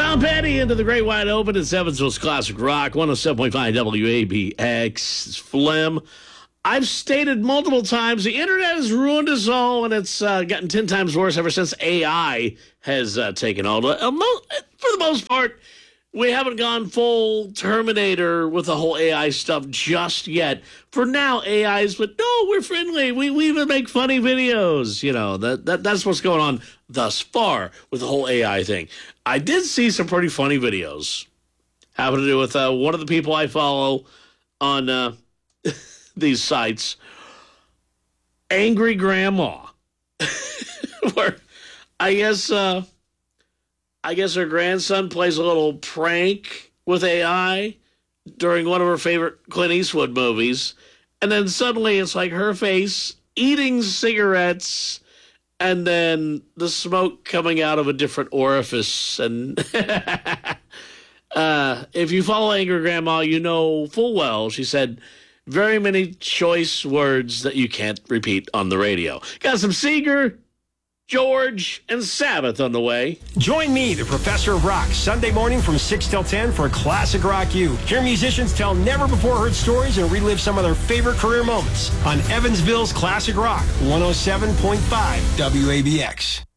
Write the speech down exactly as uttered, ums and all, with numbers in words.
Tom Petty into the Great Wide Open at Evansville's Classic Rock, one oh seven point five W A B X. Phlegm. I've stated multiple times, the internet has ruined us all, and it's uh, gotten ten times worse ever since A I has uh, taken hold. Uh, for the most part, we haven't gone full Terminator with the whole A I stuff just yet. For now, A Is, but no, we're friendly. We, we even make funny videos. You know, that, that that's what's going on thus far with the whole A I thing. I did see some pretty funny videos having to do with uh, one of the people I follow on uh, these sites, Angry Grandma, where I guess... Uh, I guess her grandson plays a little prank with A I during one of her favorite Clint Eastwood movies. And then suddenly it's like her face eating cigarettes and then the smoke coming out of a different orifice. And uh, if you follow Angry Grandma, you know full well she said very many choice words that you can't repeat on the radio. Got some Seeger, George, and Sabbath on the way. Join me, the Professor of Rock, Sunday morning from six till ten for Classic Rock U. Hear musicians tell never-before-heard stories and relive some of their favorite career moments on Evansville's Classic Rock, one oh seven point five W A B X.